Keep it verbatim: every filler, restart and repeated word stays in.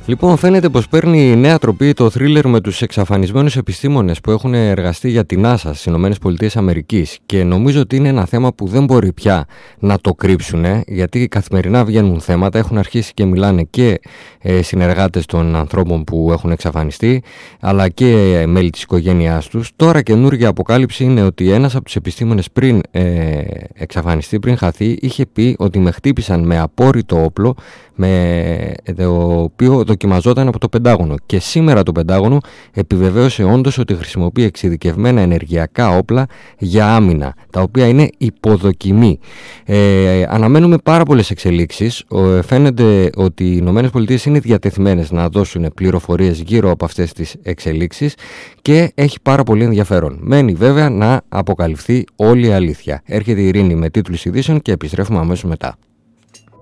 Λοιπόν, φαίνεται πως παίρνει νέα τροπή το θρίλερ με τους εξαφανισμένους επιστήμονες που έχουν εργαστεί για την NASA στις Ηνωμένες Πολιτείες Αμερικής, και νομίζω ότι είναι ένα θέμα που δεν μπορεί πια να το κρύψουν, γιατί καθημερινά βγαίνουν θέματα, έχουν αρχίσει και μιλάνε και ε, συνεργάτες των ανθρώπων που έχουν εξαφανιστεί, αλλά και ε, μέλη της οικογένειάς τους. Τώρα καινούργια αποκάλυψη είναι ότι ένας από τους επιστήμονες πριν ε, εξαφανιστεί, πριν χαθεί, είχε πει ότι με χτύπησαν με απόρριτο όπλο, με το οποίο δοκιμαζόταν από το Πεντάγωνο, και σήμερα το Πεντάγωνο επιβεβαίωσε όντως ότι χρησιμοποιεί εξειδικευμένα ενεργειακά όπλα για άμυνα, τα οποία είναι υποδοκιμή. Ε, αναμένουμε πάρα πολλές εξελίξεις. Ε, φαίνεται ότι οι Ηνωμένες Πολιτείες είναι διατεθειμένες να δώσουν πληροφορίες γύρω από αυτές τις εξελίξεις και έχει πάρα πολύ ενδιαφέρον. Μένει βέβαια να αποκαλυφθεί όλη η αλήθεια. Έρχεται η Ειρήνη με τίτλους ειδήσεων και επιστρέφουμε αμέσως μετά.